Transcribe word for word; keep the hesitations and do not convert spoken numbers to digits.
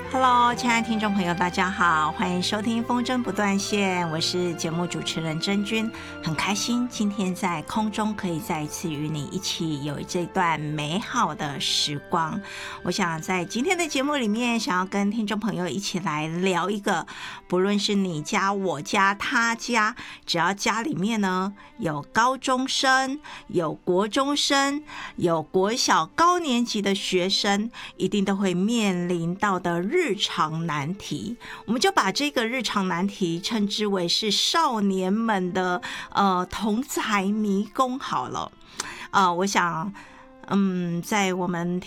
Hello， 亲爱的听众朋友，大家好，欢迎收听风筝不断线，我是节目主持人真君，很开心今天在空中可以再一次与你一起有这段美好的时光。我想在今天的节目里面，想要跟听众朋友一起来聊一个，不论是你家、我家、他家，只要家里面呢有高中生、有国中生、有国小高年级的学生，一定都会面临到的日常难题，我们就把这个日常难题称之为是少年们的呃同财迷宫好了。呃，我想，嗯，在我们